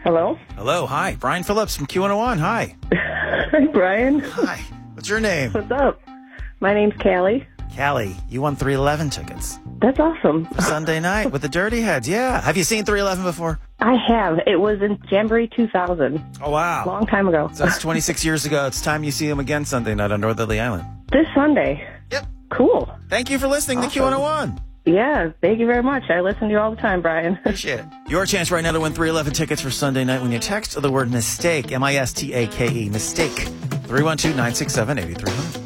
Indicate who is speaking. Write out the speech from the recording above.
Speaker 1: Hello?
Speaker 2: Hello, hi. Brian Phillips from Q101. Hi.
Speaker 1: Hi, Brian.
Speaker 2: Hi. What's your name?
Speaker 1: What's up? My name's Callie.
Speaker 2: Callie, you won 311 tickets
Speaker 1: That's awesome.
Speaker 2: for Sunday night with the Dirty Heads. Yeah. Have you seen 311 before?
Speaker 1: I have. It was in Jamboree 2000.
Speaker 2: Oh, wow.
Speaker 1: Long time ago.
Speaker 2: So that's 26 years ago. It's time you see them again Sunday night on Northerly Island.
Speaker 1: This Sunday.
Speaker 2: Yep.
Speaker 1: Cool.
Speaker 2: Thank you for listening to Q101.
Speaker 1: Yeah, thank you very much. I listen to you all the time, Brian.
Speaker 2: Appreciate it. Your chance right now to win 311 tickets for Sunday night when you text the word mistake, M-I-S-T-A-K-E, mistake, 312-967-8300.